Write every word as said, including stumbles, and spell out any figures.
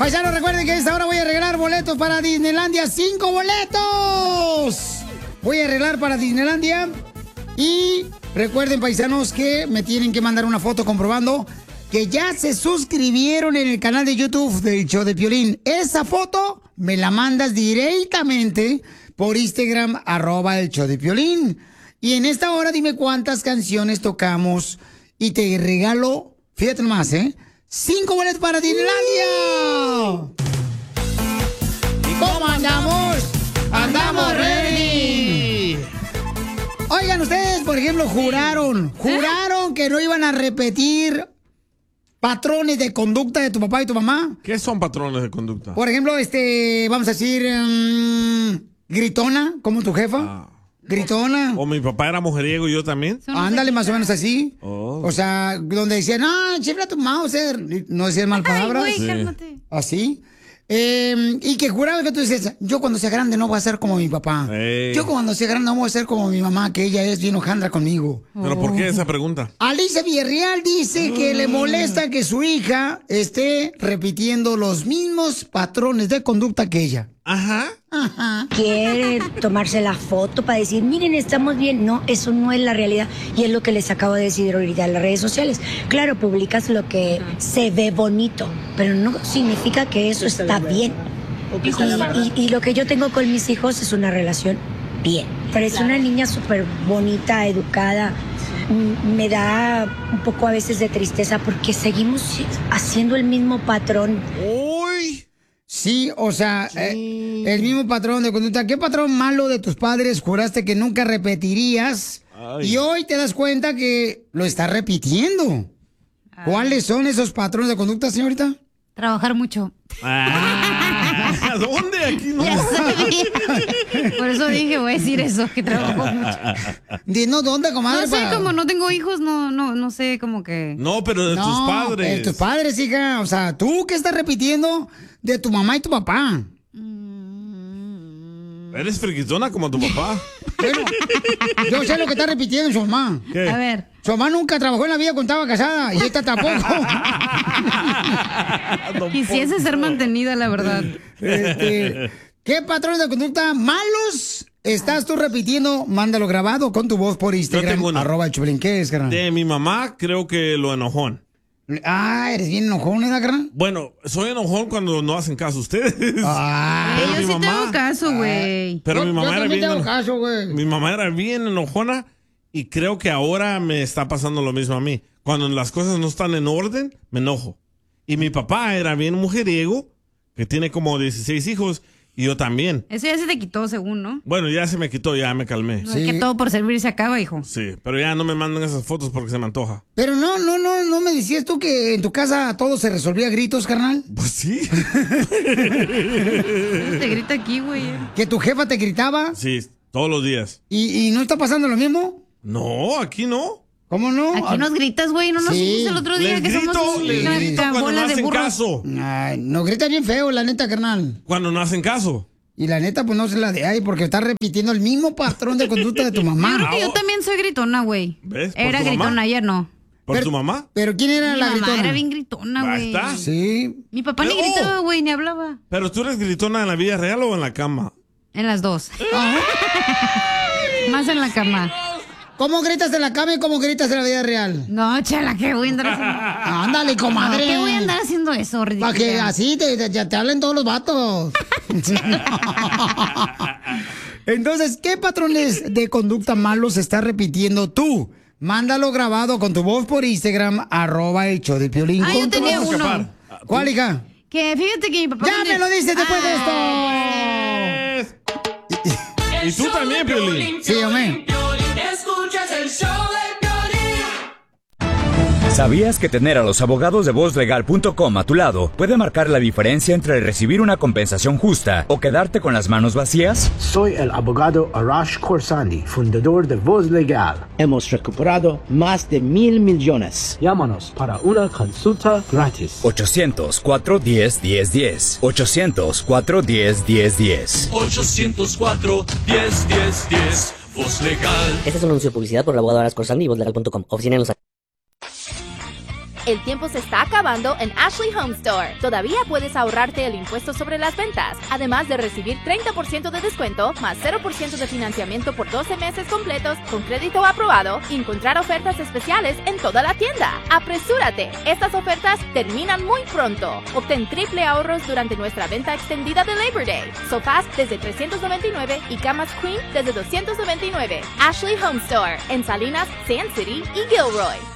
Paisanos, recuerden que a esta hora voy a regalar boletos para Disneylandia. ¡Cinco boletos! Voy a arreglar para Disneylandia. Y recuerden, paisanos, que me tienen que mandar una foto comprobando que ya se suscribieron en el canal de YouTube del Show de Piolín. Esa foto me la mandas directamente por Instagram, arroba el Show de Piolín. Y en esta hora dime cuántas canciones tocamos y te regalo, fíjate nomás, ¿eh? ¡Cinco boletos para Disneylandia! ¿Y cómo andamos? ¡Andamos ready! Oigan, ustedes, por ejemplo, juraron, juraron que no iban a repetir patrones de conducta de tu papá y tu mamá. ¿Qué son patrones de conducta? Por ejemplo, este, vamos a decir, um, gritona, como tu jefa. Ah. Gritona. O mi papá era mujeriego y yo también. Ándale, más o menos así. Oh. O sea, donde decían, no, chifla tu Mauser. No decían mal palabras. Ay, güey, cálmate. Así. Eh, y que juraba que tú dices, yo cuando sea grande no voy a ser como mi papá. Hey. Yo cuando sea grande no voy a ser como mi mamá, que ella es bien hojandra conmigo. ¿Pero por qué esa pregunta? Alicia Villarreal dice que le molesta que su hija esté repitiendo los mismos patrones de conducta que ella. Ajá. Ajá. Quiere tomarse la foto para decir, miren, estamos bien. No, eso no es la realidad. Y es lo que les acabo de decir ahorita en las redes sociales. Claro, publicas lo que se ve bonito, pero no significa que eso está bien. Y, y, y lo que yo tengo con mis hijos es una relación bien. Pero es una niña súper bonita, educada. Me da un poco a veces de tristeza porque seguimos haciendo el mismo patrón. ¡Uy! Sí, o sea, eh, el mismo patrón de conducta. ¿Qué patrón malo de tus padres juraste que nunca repetirías? Ay. Y hoy te das cuenta que lo estás repitiendo. Ay. ¿Cuáles son esos patrones de conducta, señorita? Trabajar mucho. Ah, ¿dónde? Aquí no. Por eso dije, voy a decir eso, que trabajo mucho. Dinos dónde, comadre. No sé, para... como no tengo hijos, no, no, no sé, como que... No, pero de no, tus padres. De tus padres, hija. O sea, ¿tú qué estás repitiendo de tu mamá y tu papá? Eres friquitona como tu papá. Bueno, yo sé lo que está repitiendo su mamá. ¿Qué? A ver. Su mamá nunca trabajó en la vida cuando estaba casada y esta tampoco. Quisiese ser mantenida, la verdad. Este, ¿qué patrones de conducta malos estás tú repitiendo? Mándalo grabado con tu voz por Instagram. Arroba el Choplin. ¿Qué es, carnal? De mi mamá, creo que lo enojón. Ah, ¿eres bien enojón, ¿eh, carnal? Bueno, soy enojón cuando no hacen caso ustedes. Ah, pero yo mi sí mamá, te hago caso, güey. Pero yo, mi mamá yo era bien te hago eno... caso, güey. Mi mamá era bien enojona y creo que ahora me está pasando lo mismo a mí. Cuando las cosas no están en orden, me enojo. Y mi papá era bien mujeriego, que tiene como dieciséis hijos, y yo también. Eso ya se te quitó, según, ¿no? Bueno, ya se me quitó, ya me calmé. No, sí. Es que todo por servir se acaba, hijo. Sí, pero ya no me mandan esas fotos porque se me antoja. Pero no, no, no, no me decías tú que en tu casa todo se resolvía a gritos, carnal. Pues sí. Te grita aquí, güey. ¿Que tu jefa te gritaba? Sí, todos los días. ¿Y, y no está pasando lo mismo? No, aquí no. ¿Cómo no? Aquí nos gritas, güey, no nos sí. dijiste el otro día les que grito, somos les una grito cuando bola no de hacen burros. caso. Ay, nos grita bien feo, la neta, carnal. Cuando no hacen caso. Y la neta, pues no se la de ahí porque está repitiendo el mismo patrón de conducta de tu mamá. Yo creo que yo también soy gritona, güey. ¿Ves? Era gritona, mamá? ayer no. ¿Por pero, tu mamá? ¿Pero quién era Mi la mamá gritona? era bien gritona, güey. ¿Está? Sí. Mi papá Pero, ni gritaba, oh. güey, ni hablaba. ¿Pero tú eres gritona en la vida real o en la cama? En las dos. Más en la cama. ¿Cómo gritas en la cama y cómo gritas en la vida real? No, chala, ¿qué voy a andar haciendo? Ándale, comadre. No, ¿qué voy a andar haciendo eso, ridícula? Para que así te, te, te hablen todos los vatos. Entonces, ¿qué patrones de conducta malos estás repitiendo tú? Mándalo grabado con tu voz por Instagram, arroba el show de Piolín. Ah, yo tenía uno. ¿Cuál, hija? Que fíjate que mi papá... ¡Ya me lo dices después de esto! ¿Y tú también, Piolín? Sí, hombre. Escuchas el show de Piolín. ¿Sabías que tener a los abogados de voz legal punto com a tu lado puede marcar la diferencia entre recibir una compensación justa o quedarte con las manos vacías? Soy el abogado Arash Khorsandi, fundador de Voz Legal. Hemos recuperado más de mil millones. Llámanos para una consulta gratis. ochocientos, cuatro uno cero, uno cero uno cero. ochocientos, cuatro uno cero, uno cero uno cero. ochocientos cuatro, diez, diez, diez. Voz Legal. Este es un anuncio de publicidad por el abogado Arash Khorsandi y voz legal punto com. Oficina en Los Ángeles. El tiempo se está acabando en Ashley Home Store. Todavía puedes ahorrarte el impuesto sobre las ventas, además de recibir treinta por ciento de descuento, más cero por ciento de financiamiento por doce meses completos con crédito aprobado y encontrar ofertas especiales en toda la tienda. ¡Apresúrate! Estas ofertas terminan muy pronto. Obtén triple ahorros durante nuestra venta extendida de Labor Day. Sofás desde trescientos noventa y nueve y camas Queen desde doscientos noventa y nueve. Ashley Home Store en Salinas, Sand City y Gilroy.